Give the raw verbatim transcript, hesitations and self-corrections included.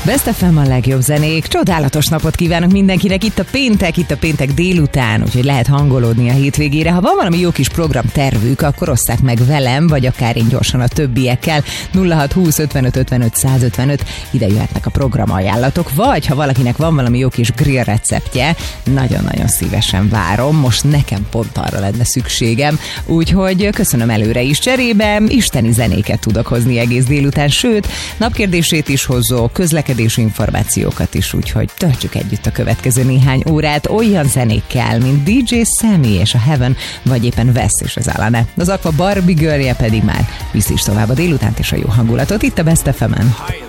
Best ef em a legjobb zenék. Csodálatos napot kívánok mindenkinek. Itt a péntek, itt a péntek délután, úgyhogy lehet hangolódni a hétvégére. Ha van valami jó kis programtervük, akkor osszák meg velem, vagy akár én gyorsan a többiekkel. nulla hat húsz ötvenöt ötvenöt százötvenöt, ide jöhetnek a programajánlatok, vagy ha valakinek van valami jó kis grill receptje, nagyon-nagyon szívesen várom. Most nekem pont arra lenne szükségem, úgyhogy köszönöm előre is. Cserébe isteni zenéket tudok hozni egész délután, sőt, napkérdését is hozok, közlekedési információkat is, úgyhogy töltsük együtt a következő néhány órát olyan zenékkel, mint dé dzsé Sammy és a Heaven, vagy éppen Wes és az Alane. Az Aqua Barbie Girlje pedig már viszi is tovább a délutánt és a jó hangulatot itt a Best ef emen.